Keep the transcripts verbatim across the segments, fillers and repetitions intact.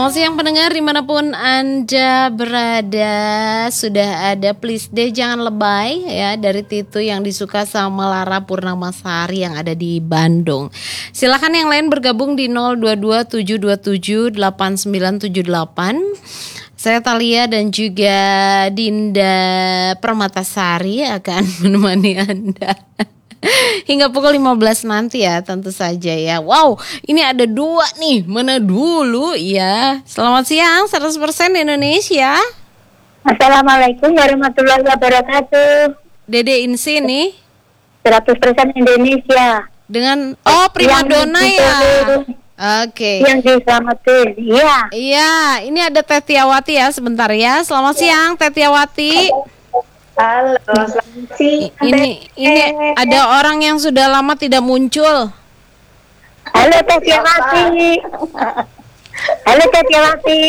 Selamat siang pendengar dimanapun Anda berada. Sudah ada Please Deh Jangan Lebay ya dari Titu yang disuka sama Lara Purnamasari yang ada di Bandung. Silakan yang lain bergabung di nol dua dua tujuh dua tujuh delapan sembilan tujuh delapan. Saya Thalia dan juga Dinda Permatasari akan menemani Anda hingga pukul lima belas nanti ya, tentu saja ya. Wow, ini ada dua nih. Mana dulu ya? Selamat siang, seratus persen Indonesia. Assalamualaikum warahmatullahi wabarakatuh. Dede Insi nih seratus persen Indonesia. Dengan oh primadona ya. Oke. Okay. Yang diselamatin. Iya. Iya, ini ada Teh Tiawati ya, sebentar ya. Selamat ya. siang Teh Tiawati. Halo, selamat siang. Ini ini ada orang yang sudah lama tidak muncul. Halo Teh Tiawati. Halo Teh Tiawati.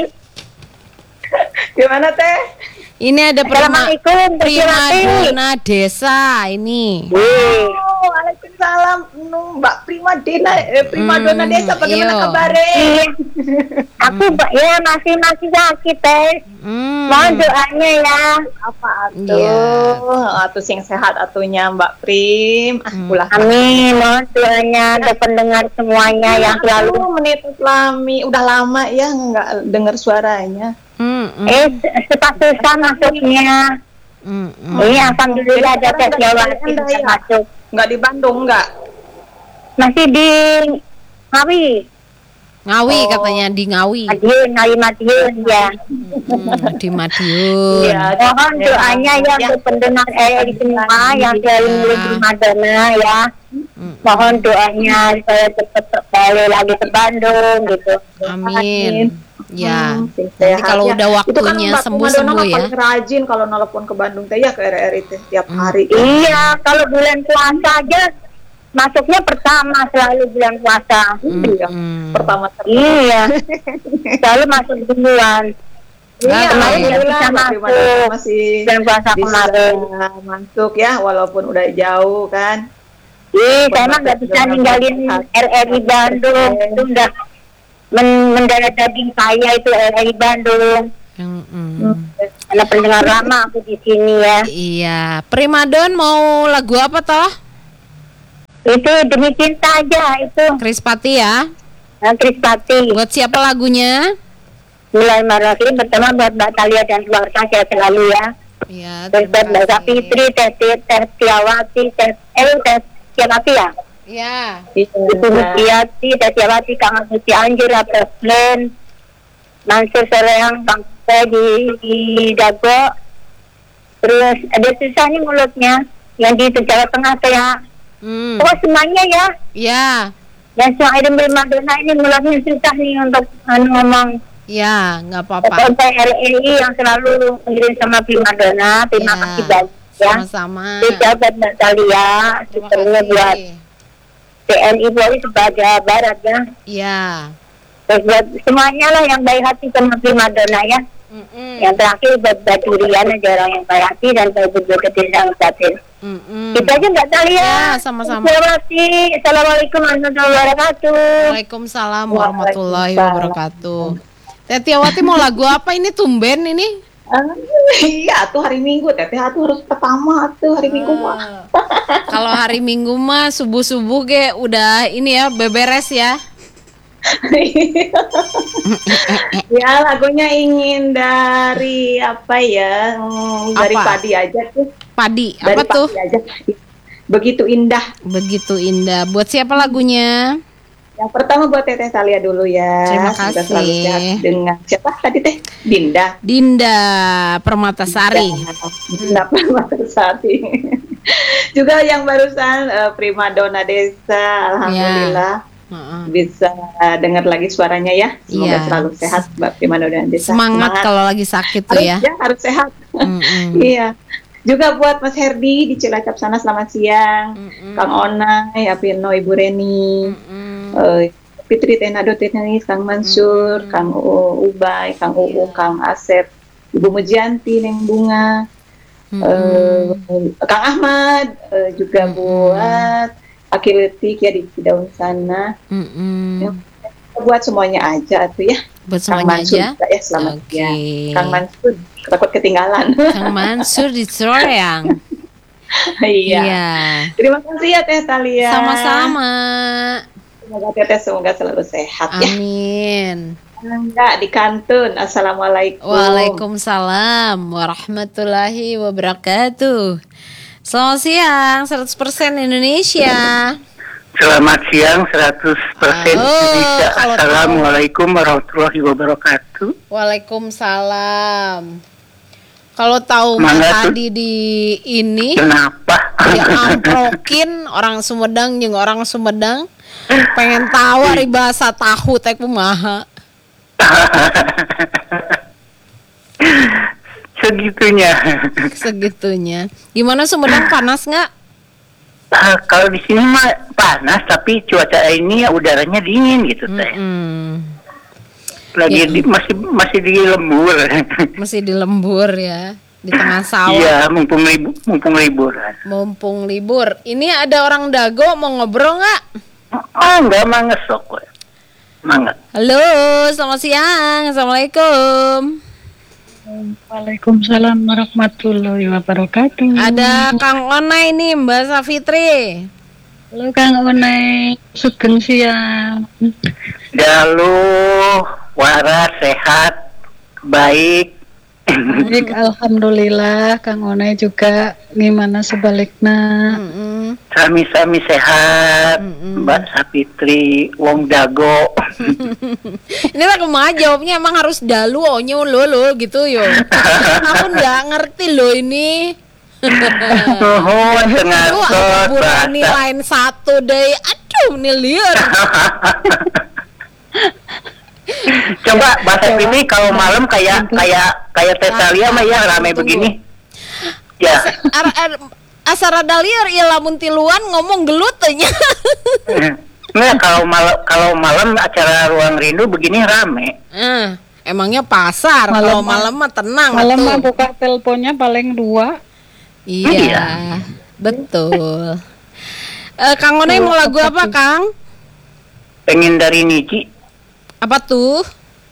Gimana Teh? Ini ada prima, primadona desa ini. Oh, waalaikumsalam, Mbak Primadona, eh, primadona hmm, desa. Bagaimana kabarnya? Aku ya masih masih sakit Teh. Hmm. Mohon doanya ya. Apa atuh? Yeah. Atuh sing sehat atunya Mbak Prim. Ah, hmm. Amin. Mohon doanya untuk pendengar semuanya ya, yang selalu menit lami. Udah lama ya nggak dengar suaranya. Hmm, hmm. Eh, sepatu-sepatu masuknya. Hmm, hmm. Ini alhamdulillah ada Teh Tiawati bisa masuk. Nggak di Bandung nggak? Masih di Ngawi. Ngawi oh. Katanya di Ngawi. Madiun, Ngawi Madiun ya. Hmm, di Madiun. Ya, mohon doanya ya untuk pendengar R R I semua yang selalu milih Madonna ya. Hmm. Mohon doanya supaya cepat kembali lagi ke Bandung gitu. Amin. Ya, hmm, nanti kalau ya. Udah waktunya kan sembuh-sembuh ya. Paling rajin kalau nelpon ke Bandung teh ya ke R R I teh tiap hmm. hari. Iya, kalau bulan puasa aja masuknya pertama selalu bulan puasa. Hmm. Iya, hmm. pertama terus. Iya, selalu masuk duluan. Iya, kemarin nggak bisa masuk. Masih bulan puasa kemarin masuk ya, walaupun udah jauh kan. Ih, saya mah nggak bisa ninggalin R R I Bandung. Itu udah Men- mendarat daging saya itu R R I Bandung. Mm-hmm. Karena pendengar lama aku di sini ya. Iya, primadon mau lagu apa toh? Itu Demi Cinta aja itu. Krispati ya. Nah, Krispati. Buat siapa lagunya? Bismillahirrahmanirrahim. Pertama buat Mbak Thalia dan keluarga saya selalu ya. Iya. Terus buat Mbak Sapitri, Teh Teh Tiawati, Teh Eh Teh Tiawati ya. Ya. Ibu Mujiati, Teh Tiawati, Kang Agus Cianjur, Presiden, Mansur Soreang, Kang Teh di, di Dago. Terus ada susah nih mulutnya yang di Jawa Tengah saya. Hmm. Oh semuanya ya. Ya. Yang semua ada Madonna ini mulutnya susah nih untuk anu, ngomong. Ya, nggak apa-apa. Sampai R R I yang selalu mengirim sama Primadona, terima ya. kasih banyak ya. Sama-sama. Terima kasih Mbak Thalia, terima buat T N I Polri sebagai barat ya. Iya. Terus buat semuanya lah yang baik hati sama Primadona ya. Mm-mm. Yang terakhir buat Badurian aja orang yang baik hati dan buat ketindakan batin. Itu aja Mbak Thalia. Ya, sama-sama. Terima kasih. Assalamualaikum warahmatullahi wabarakatuh. Waalaikumsalam warahmatullahi wabarakatuh. Teh Tiawati mau lagu apa ini tumben ini? Uh, iya tuh hari Minggu Teteh tuh harus pertama tuh hari Minggu mah. Kalau hari Minggu mah subuh-subuh ge udah ini ya beberes ya. Ya lagunya ingin dari apa ya? Hmm, dari apa? Padi aja tuh. Padi dari apa Padi tuh? Aja. Begitu indah. Begitu indah. Buat siapa lagunya? Yang pertama buat Teteh Thalia dulu ya. Terima kasih. Selalu sehat dengan siapa tadi Teh? Dinda. Dinda Permatasari. Dinda Permatasari. Juga yang barusan uh, Primadona Desa, alhamdulillah ya. uh-uh. bisa uh, dengar lagi suaranya ya. Semoga ya. selalu sehat Mbak Primadona Desa. Semangat, Semangat kalau lagi sakit tuh harus, ya. ya. Harus sehat. Iya. Juga buat Mas Herdi di Cilacap sana selamat siang. Mm-mm. Kang Onai, Apino, Ibu Reni. Uh, Fitri Tenado Tenis, Kang Mansur, mm-hmm. Kang U, Ubay, Kang yeah. Uu, Kang Asep, Ibu Mujianti, Neng Bunga, mm-hmm. uh, Kang Ahmad, uh, juga mm-hmm. buat Akiletik ya di Cidaun sana. Mm-hmm. Ya, buat semuanya aja tuh ya. Buat Kang semuanya Mansur aja. juga ya selamat Oke. ya. Kang Mansur takut ketinggalan. Kang Mansur di Seroyang. Iya. Iya. Terima kasih ya Teh Talia. Sama-sama. Semoga Teteh semoga selalu sehat ya. Amin. Enggak di kantun. Assalamualaikum. Waalaikumsalam warahmatullahi wabarakatuh. Selamat siang, seratus persen Indonesia. Selamat siang seratus persen Oh, Indonesia. kalau tahu. Assalamualaikum warahmatullahi wabarakatuh. Waalaikumsalam. Kalau tahu mah Mangga tuh. tadi di ini Kenapa? ya amprokin orang Sumedang jeung orang Sumedang pengen tahu ari bahasa tahu teh kumaha. Segitunya. Segitunya. Gimana Sumedang panas nggak? Ah, kalau di sini mah panas tapi cuaca ini udaranya dingin gitu teh. Mm-mm. Lagi Ya. di, masih masih di lembur. Masih di lembur ya, di tengah sawah. Iya, mumpung libur, mumpung liburan. Mumpung libur. Ini ada orang Dago mau ngobrol nggak? Oh, enggak mah ngesok. we. Mangga. Halo, selamat siang. Assalamualaikum. Waalaikumsalam warahmatullahi wabarakatuh. Ada Kang Onai nih, Mbak Safitri. Halo Kang Onai, sugeng siang. Dalu waras sehat baik. Baik, alhamdulillah. Kang Onai juga gimana sebaliknya? Mm-mm. Sami-sami sehat, Mm-mm. Mbak Sapitri, Wong Dago. Ini lah kumaha jawabnya emang harus dalu onyo lo lo gitu yo. Aku nggak ngerti lo ini. Nuhun tengah Lu sot ini bahasa. lain satu deh. Aduh, ini liar. Coba Mbak Sapitri kalau malam kayak kayak kayak Tetalia mah ya rame Tunggu. begini. Ya. Ar- ar- Asara daliar ya lamun tiluan ngomong gelut nya. Nggak, kalau malam kalau malam acara Ruang Rindu begini rame. Eh, emangnya pasar Malam kalau mah- malam mah tenang Malam atuh. mah buka teleponnya paling dua. Iya, Iya. betul. Eh, Kang Onai mau lagu apa, Kang? Pengen dari Niji Apa tuh?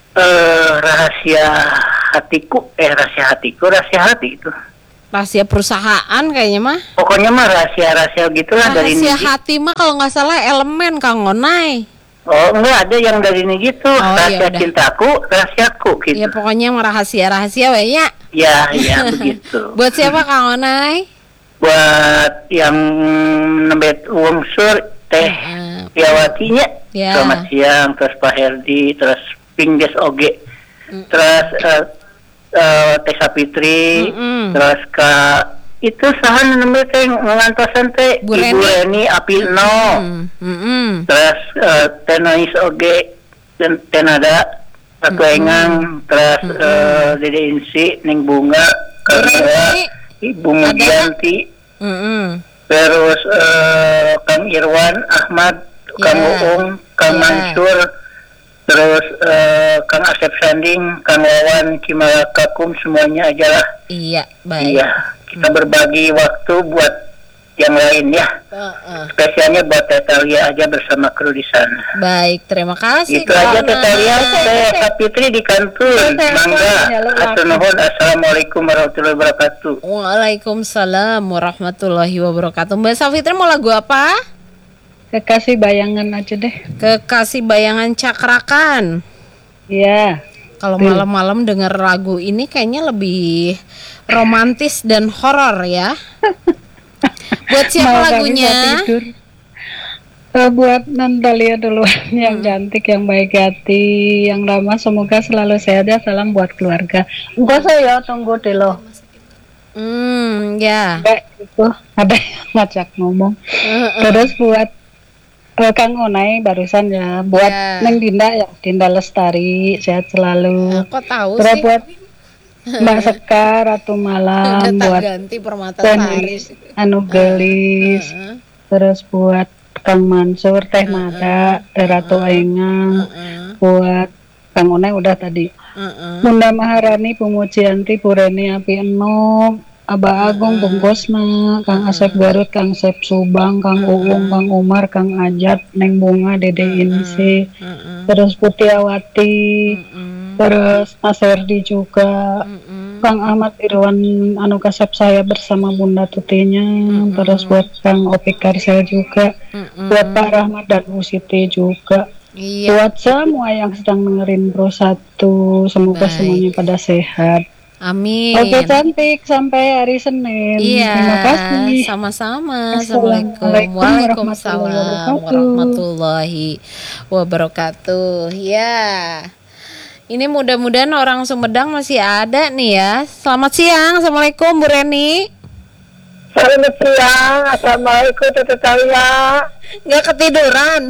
eh rahasia hatiku eh rahasia hatiku rahasia hati itu. Rahasia perusahaan kayaknya mah. Pokoknya mah rahasia-rahasia gitulah dari Rahasia Niji. hati mah kalau nggak salah elemen Kang Onai. Oh enggak ada yang dari Niji tuh Oh, iya, rahasia udah. cintaku, rahasiaku gitu. Ya pokoknya mah rahasia-rahasia we nya. Ya, ya begitu. Buat siapa Kang Onai? Buat yang nembet wungsur teh Eh, Piawatinya. Ya. Selamat siang, terus Pak Herdi, terus Pingdes Oge, terus eh, eh, Teh Sapitri, Mm-mm. terus Kak itu sahan nembet teh ngantosan teh Bu Ibu Reni. Reni Apilno, Hmm, mm-mm. terus eh, Teh Nais Oge, dan Teh Nada, Ratu Engang, terus eh, Dede Insi, Ning Bunga, Kang Bu Ea, Reni. Ibu Mugianti, Mm-mm. terus eh, Kang Irwan Ahmad, Kang Ya. Uung, Kang Ya. Mansur, terus eh, Kang Asep Sanding, Kang Wawan, Cimalakakum, semuanya aja lah. Iya, baik. Iya, kita berbagi waktu buat yang lain ya. Heeh. Spesialnya buat Tetalia aja bersama kru di sana. Baik, terima kasih. Itu aja Kang Tetalia, Onai. saya Sapitri di Kantun. Mangga. Hatur nuhun. Assalamualaikum warahmatullahi wabarakatuh. Waalaikumsalam warahmatullahi wabarakatuh. Mbak Safitri mau lagu apa? Kekasih bayangan aja deh. Kekasih bayangan cakrakan. Iya. Kalau malam-malam denger lagu ini kayaknya lebih romantis dan horor ya. Buat siapa Mau kami lagunya? mau tidur. Eh, buat Nandalia dulu yang cantik, yang baik hati, yang lama, semoga selalu sehat ya. Salam buat keluarga. Enggak saya tunggu deh loh. Hmm, ya. Kayak itu ada yang ngajak ngomong. Heeh. Terus buat eh, Kang Onai barusan ya, buat Ya. Neng Dinda ya, Dinda Lestari sehat selalu. Kok tahu Terus sih? buat Mbak Sekar, Ratu Malam, Udah tak buat ganti permata Teh sari. Nilis, Anu Gelis, Heeh. terus buat Kang Mansur, Teh Nada, Teh Ratu Engang, Heeh. buat Kang Onai udah tadi. Heeh. Bunda Maharani, Bu Mujianti, Bu Reni Api Eno, Abah Agung, Bung Gosna, Kang Asep Garut, Kang Sep Subang, Kang Uung, Kang Umar, Kang Ajat, Neng Bunga, Dede Insi, terus Putiawati, terus Mas Herdi juga, Kang Ahmad Irwan anu kasep saya bersama Bunda Tutinya, terus buat Kang Opik Karsel juga, buat Pak Rahmat dan Bu Siti juga. Iya. Buat semua yang sedang dengerin Bro Satu, semoga Baik. semuanya pada sehat. Amin. Oke cantik, sampai hari Senin. Iya. Terima kasih. Sama-sama. Assalamualaikum Assalamualaikum. Waalaikumsalam warahmatullahi warahmatullahi wabarakatuh. Ya. Ini mudah-mudahan orang Sumedang masih ada nih ya. Selamat siang. Assalamualaikum Bu Reni. Selamat siang, assalamualaikum Tante Talia. Nggak ketiduran.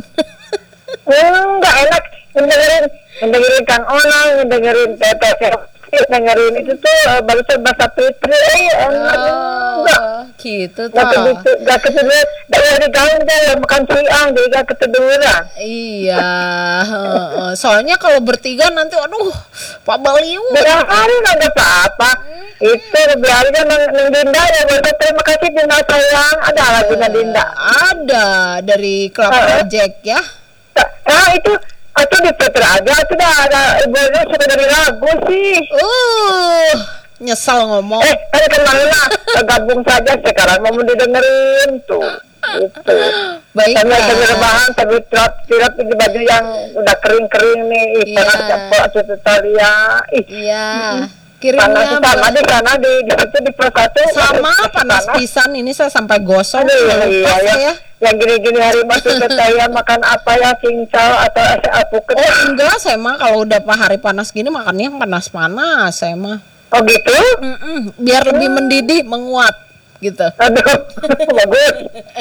Enggak enak dengerin, dengerin Kang Onang, dengerin Teteh, dengerin itu tuh uh, barusan bahasa Fitri, eh enak enggak. Oh, gitu Gak toh. ketidur, gak ketidur, dari gang deh makan siang, jadi gak ketiduran. Iya, heeh. Soalnya kalau bertiga nanti aduh, Pak Baliu. Berhari nggak apa-apa. Itu biarnya neng neng Dinda ya, buat terima kasih Dinda sayang. Ada lagunya Dinda. Ada dari Club Uh-uh. Project ya. Nah itu, itu di Petra aja, itu dah ada ibunya sudah dari lagu sih. Uh, nyesel ngomong. Eh, kan kemana? Gabung saja sekarang mau didengerin tuh. Itu. Sambil Baiklah. sambil rebahan, sambil tirap-tirap di baju yang udah kering-kering nih. Ih, Iya. panas capek, Tante Talia. Ih, Iya. panas Kirimnya sama buat- di sana di di situ di Pos Satu. sama panas pisan ini saya sampai gosong. Aduh, iya, Lupa iya, saya. Yang gini-gini hari masuk ke saya makan apa ya, cincau atau es alpukat. Oh enggak, saya mah kalau udah pa- hari panas gini makannya yang panas-panas saya mah. Oh gitu? Mm-mm, biar lebih mendidih, menguap gitu. Aduh, bagus.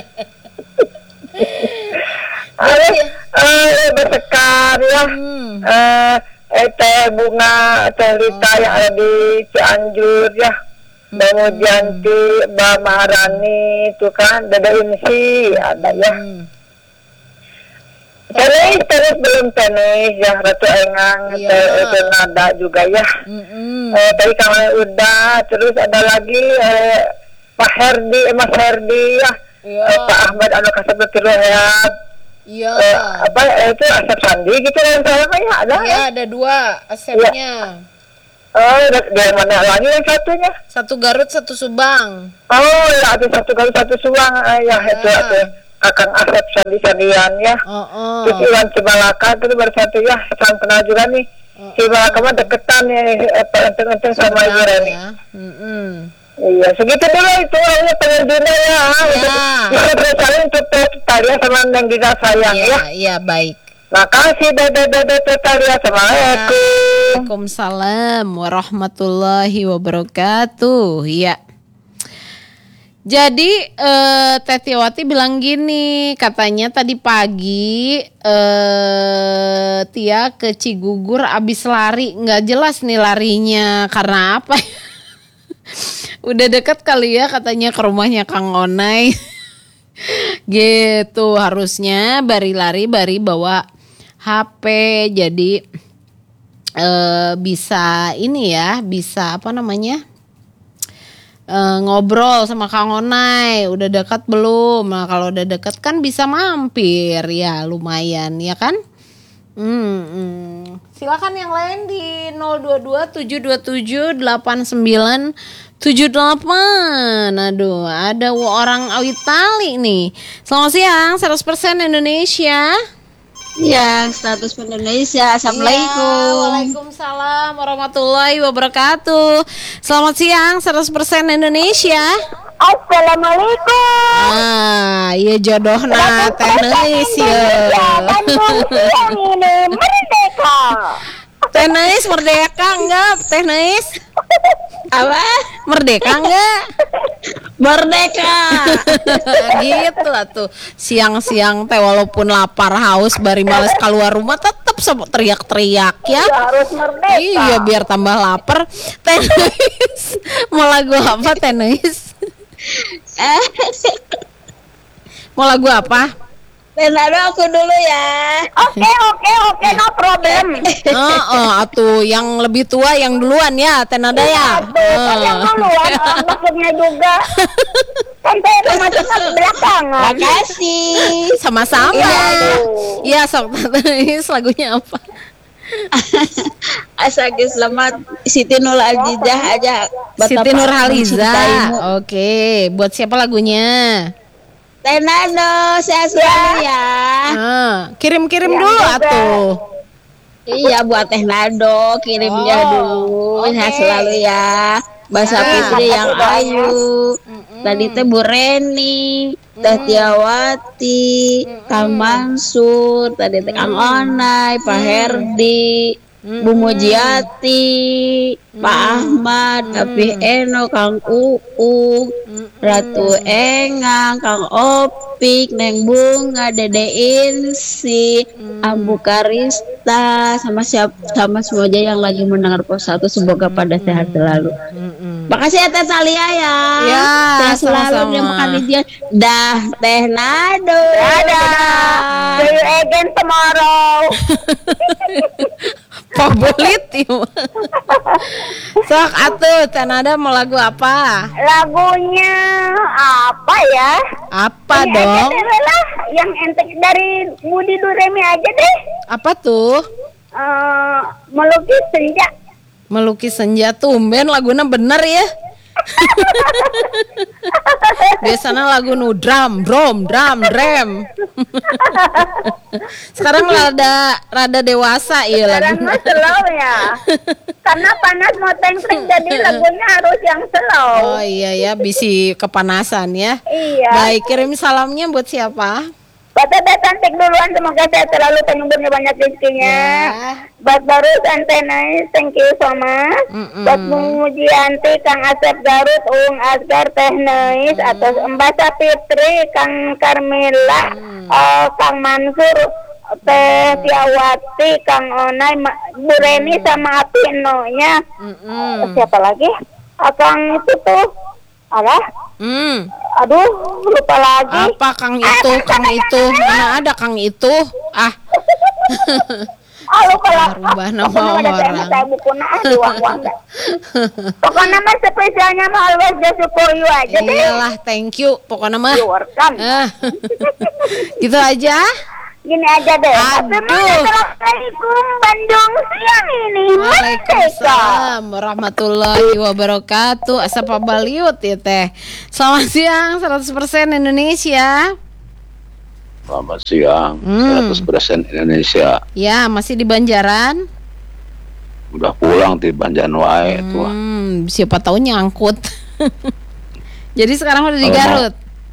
Aduh, eh, bersekar ya. Hmm. Eh, eh, teh bunga, teh Rita yang ada di Cianjur ya. Mbak Janti, Mbak Maharani, itu kan, Dada Insi, ada ya. Hmm. Tenis, tenis belum tenis ya, Ratu Engang, Iya. teh teh Nada juga ya. Mm-mm. Eh, tadi kamu udah, terus ada lagi eh, Pak Herdi, eh, Mas Herdi ya. Iya. Eh, Pak Ahmad anu kasep Rehat. Iya. Eh, apa eh, itu Asep Sandi gitu yang saya apa ya ada Iya, ada dua asepnya. oh da- dari mana lagi yang satunya Satu Garut, satu Subang. oh ya ada satu kali satu suang eh, ya Ya. itu ada Akang Asep Sandi Sandian ya Oh, oh. terus Iwan Cibalaka itu baru satu ya salam kenal juga nih Oh, Cibalaka mah deketan ya eh, enteng-enteng sama Ibu Reni ya. Mm-mm. iya segitu dulu itu hanya pengen Dina ya Ya. bisa bersaling untuk Talia sama Neng Dina sayang ya Iya, iya baik. makasih dadah dadah Talia assalamualaikum Waalaikumsalam warahmatullahi wabarakatuh. Ya. Jadi eh, Teh Tiawati bilang gini, katanya tadi pagi eh, Tia ke Cigugur abis lari, nggak jelas nih larinya karena apa? Udah deket kali ya katanya ke rumahnya Kang Onai. Gitu harusnya bari lari bari bawa H P jadi eh, bisa ini ya bisa apa namanya eh, ngobrol sama Kang Onai udah dekat belum. Nah kalau udah deket kan bisa mampir ya lumayan ya kan. Hmm, hmm. Silakan yang lain di nol dua dua tujuh dua tujuh delapan sembilan tujuh delapan. Aduh, ada orang Itali nih. Selamat siang, seratus persen Indonesia. Ya, status Indonesia. Assalamualaikum. Ya, waalaikumsalam warahmatullahi wabarakatuh. Selamat siang, seratus persen Indonesia. Assalamualaikum. Ah, iya jodohna teh neis ya. Bandung siang ini merdeka. Teh neis merdeka enggak? Teh neis Apa? merdeka enggak? Merdeka. Gitu lah tuh. Siang-siang teh walaupun lapar haus bari males keluar rumah tetap sama teriak-teriak ya. Harus merdeka. Iya biar tambah lapar. Teh neis. Mau lagu apa Teh neis? Eh, Mau lagu apa? Tenado aku dulu ya. Oke oke oke no problem. Oh, oh, atuh yang lebih tua yang duluan ya, Tenada ya. Tuh kan yang duluan orang maksudnya juga. Kan saya masuk ke belakangan. Makasih. Sama-sama. Iya, sok Tante lagunya apa? Asal selamat Siti Nurhaliza aja. Siti Nurhaliza. Oke, buat siapa lagunya? Tenado, sehat selalu ya. Ah, kirim-kirim Ya, dulu juga. atuh. Iya buat Teh Nado kirimnya Oh, dulu. Sehat oke. selalu ya. Bahasa Ya. Fitri yang Makasih banyak. ayu. Tadi Teh Bu Reni, Teh Tiawati, Kang Mansur, tadi Teh Kang Onai, Pak Herdi, Bu Mujiati, Pak Ahmad, Tapi Eno, Kang Uung, Ratu Engang, Kang Opik, Neng Bunga, Dede Insi, Ambu Karista, sama siap sama semua aja yang lagi mendengar pos satu, semoga pada sehat selalu. Makasih ya Teh Talia ya. Ya, Sehat selalu sama-sama. terima kasih dia. Dah Teh Nado. Dadah. See you again tomorrow. Favorit yuk. Sok atuh, Tenada mau lagu apa? Lagunya apa ya? Apa Ini dong? aja deh lah, yang entek dari Budi Duremi aja deh. Apa tuh? Eh, melukis senja. Melukis senja, tumben lagunya bener ya. Biasanya lagu nu drum, drum, drum, drum. Sekarang rada rada dewasa ya Sekarang lagu. mah slow ya. Karena panas mau teng-teng jadi lagunya harus yang slow. Oh iya ya, bisi kepanasan ya. Iya. Baik, kirim salamnya buat siapa? Buat Teh cantik duluan, semoga saya selalu penyembuhnya banyak rezekinya. Ya. Buat baru Santenai, thank you so much. Mm-mm. Buat Bu Mujianti, Kang Asep Garut, Ung Asgar, Teh Neis, atau Mbak Sapitri, Kang Carmila, eh, Kang Mansur, Teh Tiawati, Kang Onai, Ma- Bu Reni sama Apino nya. Mm-mm. Siapa lagi? Ah, Kang itu tuh, alah, Hmm. aduh lupa lagi. Apa Kang itu, Kang itu? Mana ada Kang itu? Ah, Ah lupa lah. Rubah nama Pokoknya ada saya orang. saya buku nah di uang-uang dah. Pokoknya mah spesialnya mah always just for you aja deh. iyalah, thank you. Pokoknya mah. You welcome. Ah. Gitu aja. Gini aja deh. Tapi mah Aduh. Assalamualaikum Bandung siang ini. Merdeka. Waalaikumsalam warahmatullahi wabarakatuh. Asa Pak Baliut ya teh. Selamat siang seratus persen Indonesia. Selamat siang, Hmm. seratus persen Indonesia. Ya, masih di Banjaran. Udah pulang di Banjar wae tuh. Hmm, siapa tahu nyangkut. Jadi sekarang udah di Kalau mau- Garut.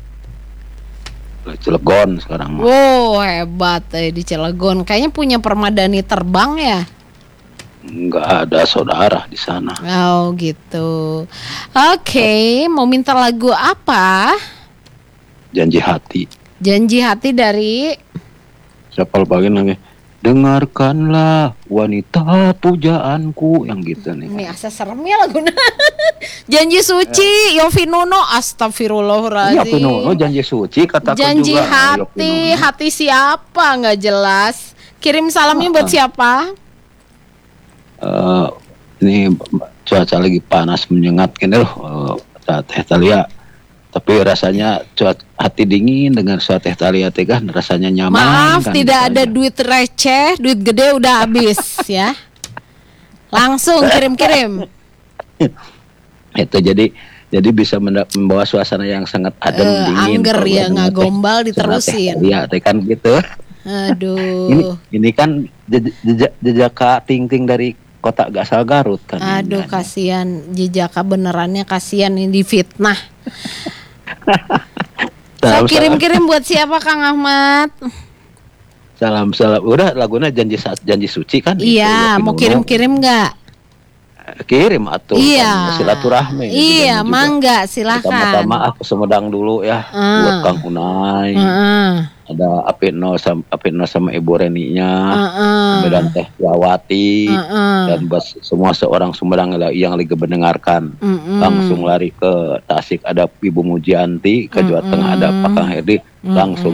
Cilegon sekarang mah. Wow, hebat eh di Cilegon. Kayaknya punya permadani terbang ya. Nggak ada saudara di sana. Oh, gitu. Oke, mau minta lagu apa? Janji hati. Janji hati dari Siapa lagi lagi? Dengarkanlah wanita pujaanku yang gitu nih. ini asa serem ya laguna. Janji suci, Yofi Nuno, Iya astagfirullahaladzim. Pinono janji suci kataku Janji juga. Ayo, hati, Pinono. hati siapa nggak jelas. Kirim salamnya buat siapa? Eh, ini cuaca lagi panas menyengat gini loh. Uh, Teh Talia. Tapi rasanya cuaca hati dingin dengan suatu Teh Talia teh kan rasanya nyaman. Maaf, kan, tidak gitu ada aja. duit receh, duit gede udah habis ya. Langsung kirim-kirim. Itu jadi jadi bisa menda- membawa suasana yang sangat adem Eh, dingin. angger kalau ya, dengan nggak teh- gombal sama diterusin. Teh Talia teh kan gitu. Aduh. Ini ini kan jej- jejak jejaka ting-ting dari kota asal Garut kan. Aduh, Ini. kasihan jejaka benerannya, kasihan ini difitnah. So, Salam, kirim-kirim buat siapa Kang Ahmad? salam salam udah lagunya janji sa- janji suci kan. itu, Iya, Yofi mau Nuno. kirim-kirim nggak? Kirim atuh Iya. kan, silaturahmi. Iya, juga. mangga silakan. Pertama-tama aku Sumedang dulu ya Ah. buat Kang Unai. Heeh. Ada Apino sama Apino sama Ibu Reninya. Heeh. Kemudian Teh Tiawati Heeh. dan buat semua seorang Sumedang yang lagi mendengarkan. Mm-mm. Langsung lari ke Tasik ada Ibu Mujianti, ke Jawa Tengah ada Pak Kang Herdi, langsung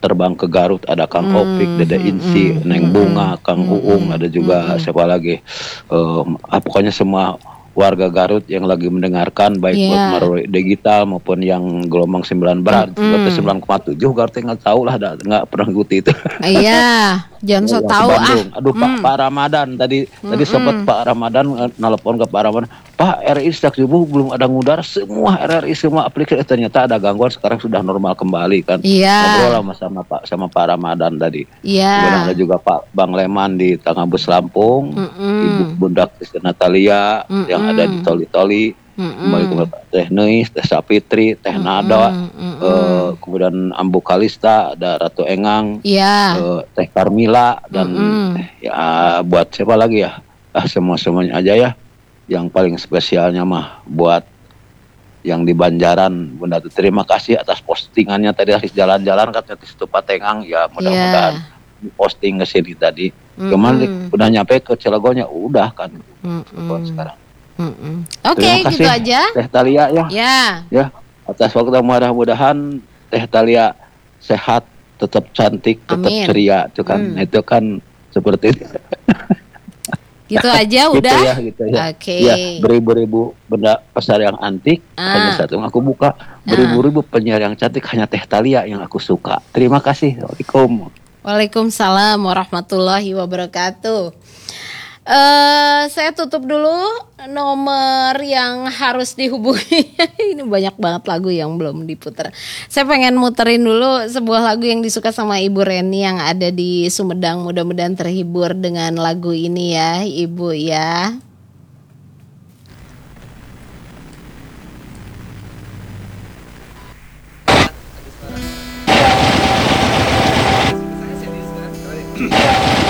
terbang ke Garut, ada Kang Hmm, Opik, Dede hmm, Insi, hmm, Neng hmm, Bunga, Kang hmm, Uung, ada juga hmm, siapa lagi, Eh, ah, pokoknya semua warga Garut yang lagi mendengarkan baik ya, melalui digital maupun yang gelombang sembilan berat, berarti hmm, sembilan koma tujuh Garut nggak tahu lah, dah, nggak pernah ngikuti itu. iya, jangan so Yang ke tahu ah, Bandung. Aduh Pak, hmm, Pak Ramadan tadi tadi sempat hmm, Pak Ramadan eh, nelpon ke Pak Ramadan. Pak, R I sejak subuh belum ada ngudar, semua R R I semua aplikasi, ternyata ada gangguan, sekarang sudah normal kembali kan. iya, Ngobrol sama sama Pak sama Pak Ramadan tadi. Kemudian ada iya, juga Pak Bang Leman di Tangabus Lampung, Ibu hmm, Bunda Kristi Natalia yang ada di hmm, Toli-Toli, kembali ke hmm, Bapak Teh Neis, Teh Sapitri, Teh Nada, hmm, hmm, eh, kemudian Ambu Kalista, ada Ratu Engang, iya, eh, Teh Carmila, dan hmm, ya buat siapa lagi ya, ah semua semuanya aja ya. Yang paling spesialnya mah buat yang di Banjaran, Bunda Tuh, terima kasih atas postingannya tadi habis jalan-jalan katanya di situ Patengang, ya mudah-mudahan iya, posting ke sini tadi. Cuman hmm, udah nyampe ke Cilegonnya udah kan hmm, telepon hmm, sekarang. hmm. Oke, Terima kasih gitu aja. Teh Talia ya, Ya, ya atas waktu, mudah-mudahan Teh Talia sehat, tetap cantik, tetap amin. ceria, itu kan Hmm. itu kan seperti itu. Gitu aja Gitu udah. ya, gitu ya. Oke. Ya, beribu-ribu benda pasar yang antik, Ah. hanya satu yang aku buka. Beribu-ribu penyiar yang cantik, hanya Teh Talia yang aku suka. Terima kasih. Waalaikumsalam. Waalaikumsalam warahmatullahi wabarakatuh. Eh, saya tutup dulu nomor yang harus dihubungi. Ini banyak banget lagu yang belum diputar. Saya pengen muterin dulu sebuah lagu yang disuka sama Ibu Reni yang ada di Sumedang. Mudah-mudahan terhibur dengan lagu ini ya, Ibu ya.